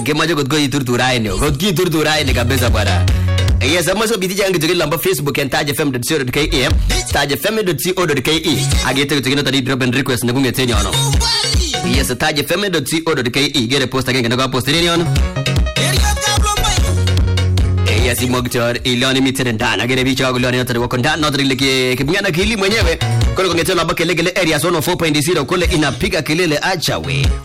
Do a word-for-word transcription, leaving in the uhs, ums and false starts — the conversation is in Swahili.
Ngemaje kotko iturturaini. Kotki iturturaini kabisa bwana. Yes, I'm also busy yangu tukile lamba Facebook and taj f m dot co dot k e taj f m dot co dot k e agete tukile tadi drop and request na kunge tenyo ono. Yes, taj f m dot co dot k e get a post again na kwa post ni ono. Yes, imogtor iloni mitende ndana gere bicho wangu iloni yote wako ndana yote ile kibingana kili mwenyewe kule kongetela lamba kelele area zone four point zero kule inapiga kelele acha we